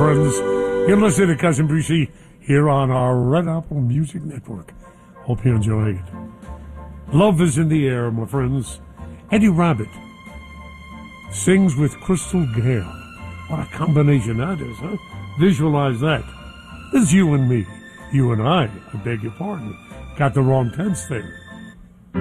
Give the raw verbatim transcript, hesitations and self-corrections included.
friends. You're listening to Cousin Brucey here on our Red Apple Music Network. Hope you're enjoying it. Love is in the air, my friends. Eddie Rabbitt sings with Crystal Gale. What a combination that is, huh? Visualize that. This is you and me. You and I, I beg your pardon. Got the wrong tense there.